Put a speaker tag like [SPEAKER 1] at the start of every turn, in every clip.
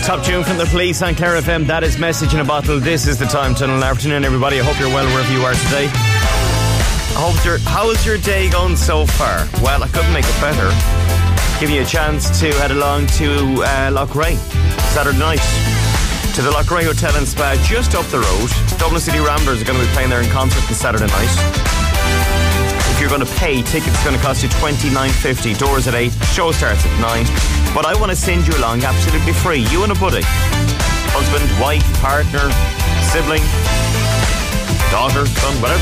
[SPEAKER 1] Top tune from The Police on Clare FM. That is Message in a Bottle. This is the Time Tunnel. Afternoon, everybody. I hope you're well wherever you are today. How is your day going so far? Well, I couldn't make it better. Give you a chance to head along to Lochray Saturday night, to the Lochray Hotel and Spa just up the road. Dublin City Ramblers are going to be playing there in concert on Saturday night. If you're going to pay, tickets are going to cost you $29.50. Doors at 8, show starts at 9. But I want to send you along absolutely free. You and a buddy, husband, wife, partner, sibling, daughter, son, whatever.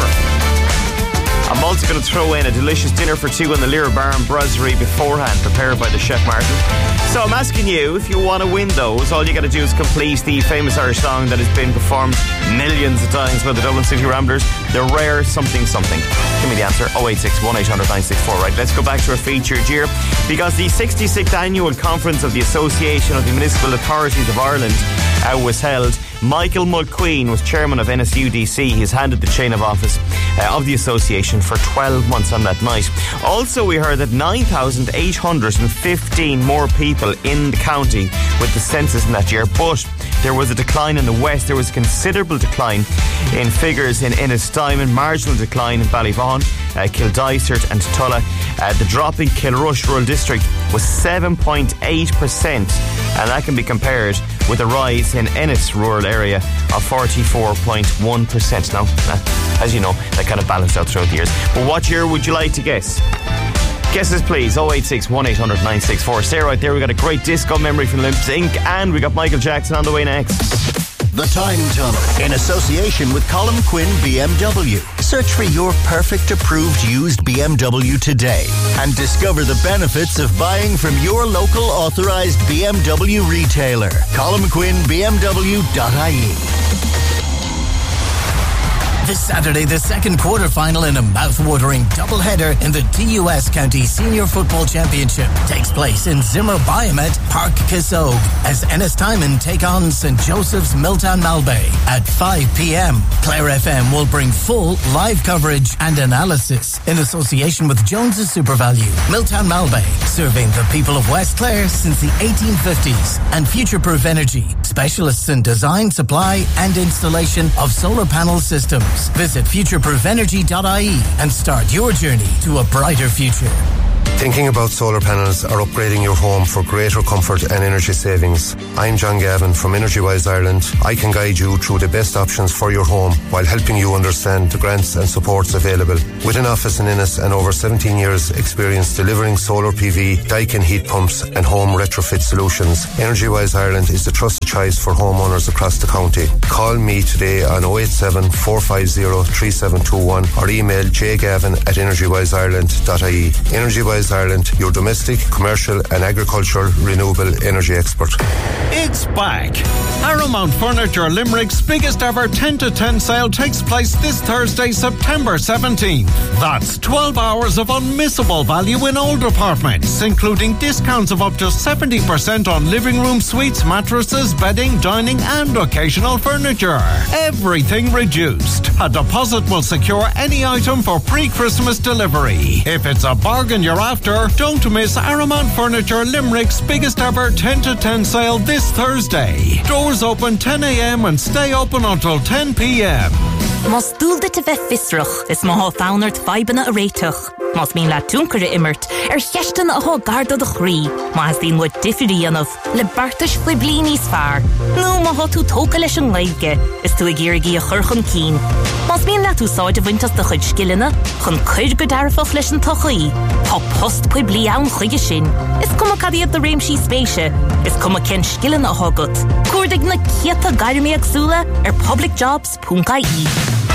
[SPEAKER 1] I'm also going to throw in a delicious dinner for two in the Lyra Bar and Brasserie beforehand, prepared by the Chef Martin. So I'm asking you, if you want to win those, all you got to do is complete the famous Irish song that has been performed millions of times by the Dublin City Ramblers, the rare something something. Give me the answer, 086 1800 964. Right, let's go back to our featured year, because the 66th annual conference of the Association of the Municipal Authorities of Ireland was held. Michael Mulqueen was chairman of NSUDC. He's handed the chain of office of the association for 12 months on that night. Also, we heard that 9,815 more people in the county with the census in that year, but there was a decline in the west. There was a considerable decline in figures in Ennistimon, marginal decline in Ballyvaughan, Kildysart and Tulla. The drop in Kilrush Rural District was 7.8%, and that can be compared with a rise in Ennis rural area of 44.1%. Now, as you know, that kind of balanced out throughout the years. But what year would you like to guess? Guesses, please. 086 1800 964. Stay right there. We got a great disco memory from Limp Inc. and we got Michael Jackson on the way next.
[SPEAKER 2] The Time Tunnel, in association with Colin Quinn BMW. Search for your perfect approved used BMW today and discover the benefits of buying from your local authorised BMW retailer. ColinQuinnBMW.ie. This Saturday, the second quarter-final in a mouth-watering doubleheader in the TUS County Senior Football Championship takes place in Zimmer Biomet, Park Kissogue, as Ennistimon take on St. Joseph's Milltown Malbay at 5 p.m. Clare FM will bring full live coverage and analysis in association with Jones's SuperValue. Milltown Malbay, serving the people of West Clare since the 1850s, and Future-Proof Energy, specialists in design, supply and installation of solar panel systems. Visit futureproofenergy.ie and start your journey to a brighter future.
[SPEAKER 3] Thinking about solar panels or upgrading your home for greater comfort and energy savings? I'm John Gavin from EnergyWise Ireland. I can guide you through the best options for your home while helping you understand the grants and supports available. With an office in Ennis and over 17 years experience delivering solar PV, Daikin heat pumps and home retrofit solutions, EnergyWise Ireland is the trusted choice for homeowners across the county. Call me today on 087 450 3721 or email jgavin@energywiseireland.ie. EnergyWise Ireland, your domestic, commercial and agricultural renewable energy expert.
[SPEAKER 4] It's back. Paramount Furniture Limerick's biggest ever 10 to 10 sale takes place this Thursday, September 17th. That's 12 hours of unmissable value in old apartments, including discounts of up to 70% on living room suites, mattresses, bedding, dining and occasional furniture. Everything reduced. A deposit will secure any item for pre-Christmas delivery. If it's a bargain you're after, don't miss Paramount Furniture Limerick's biggest ever 10 to 10 sale this Thursday. Doors open 10 a.m. and stay open until 10 p.m.
[SPEAKER 5] Mas dúlda te bheith fisrach, is má há fánart feibena a réitach. Mas mín le túncare immert, cheistan a há garda de chrí. Mas dín wad diffirí anaf, le bartas fwy blinis far. No, má há tú tóca leis an leige, is tú a gírigi a churchan cín. Mas mín le tú sáid a vintas de chud skillina, chun chuid go darfach leis an tochaí. Tá post pwy bli awn chuige sin. Is cuma cadiad de réimsí spéise, is cuma ken skillin a hágat. Cúrdig na cieta gairmi agsúla publicjobs.ie.